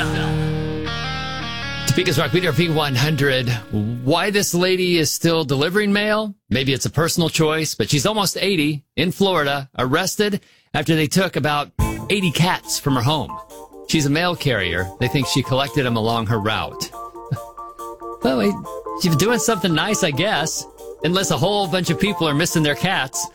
Speakers Rock Leader P100. Why this lady is still delivering mail? Maybe it's a personal choice, but she's almost 80 in Florida, arrested after they took about 80 cats from her home. She's a mail carrier. They think she collected them along her route. Well, she's doing something nice, I guess. Unless a whole bunch of people are missing their cats.